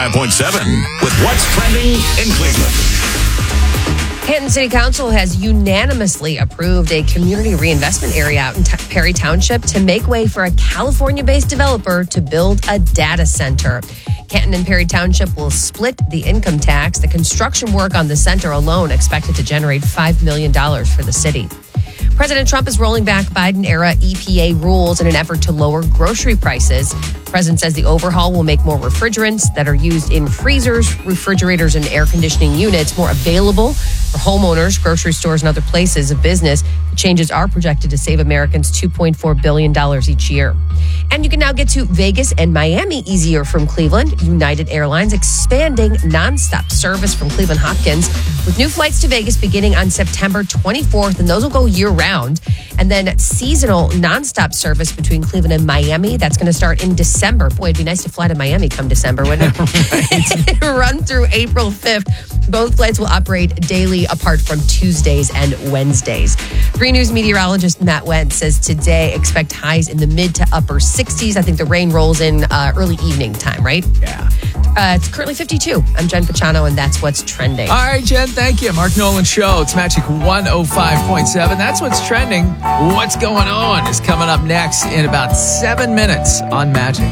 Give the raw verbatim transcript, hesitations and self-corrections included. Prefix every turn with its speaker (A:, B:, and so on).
A: five point seven with what's trending in Cleveland.
B: Canton City Council has unanimously approved a community reinvestment area out in T- Perry Township to make way for a California-based developer to build a data center. Canton and Perry Township will split the income tax. The construction work on the center alone expected to generate five million dollars for the city. President Trump is rolling back Biden-era E P A rules in an effort to lower grocery prices. The president says the overhaul will make more refrigerants that are used in freezers, refrigerators, and air conditioning units more available for homeowners, grocery stores, and other places of business. The changes are projected to save Americans two point four billion dollars each year. And you can now get to Vegas and Miami easier from Cleveland. United Airlines expanding nonstop service from Cleveland Hopkins with new flights to Vegas beginning on September twenty-fourth, and those will go year-round. And then seasonal nonstop service between Cleveland and Miami. That's going to start in December. Boy, it'd be nice to fly to Miami come December, wouldn't it? Run through April fifth. Both flights will operate daily apart from Tuesdays and Wednesdays. Three News meteorologist Matt Wentz says today expect highs in the mid to upper sixties. I think the rain rolls in uh, early evening time, right?
C: Yeah.
B: Uh, it's currently fifty-two. I'm Jen Pachano, and that's what's trending.
C: All right, Jen, thank you. Mark Nolan Show. It's Magic one oh five point seven. That's what's trending. What's going on is coming up next in about seven minutes on Magic.